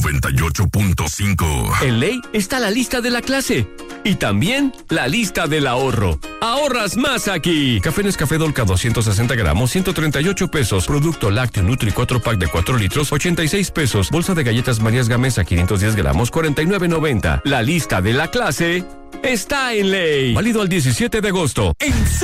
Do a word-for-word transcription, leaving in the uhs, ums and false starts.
noventa y ocho punto cinco. En Ley está la lista de la clase y también la lista del ahorro. ¡Ahorras más aquí! Café Nescafé Dolca doscientos sesenta gramos, ciento treinta y ocho pesos. Producto lácteo Nutri cuatro pack de cuatro litros, ochenta y seis pesos. Bolsa de galletas Marías Gamesa quinientos diez gramos, cuarenta y nueve noventa. La lista de la clase está en Ley. Válido al diecisiete de agosto. En